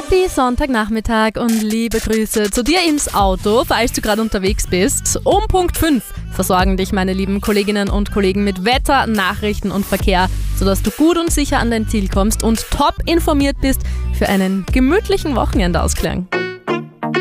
Happy Sonntagnachmittag und liebe Grüße zu dir ins Auto, falls du gerade unterwegs bist. Um Punkt 5 versorgen dich meine lieben Kolleginnen und Kollegen mit Wetter, Nachrichten und Verkehr, sodass du gut und sicher an dein Ziel kommst und top informiert bist für einen gemütlichen Wochenendausklang.